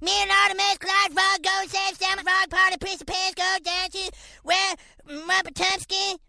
Me and all the mascots, Frog, go save Selma, Frog Party, Prince of Pants, go dancing, where Muppet Tumpskin,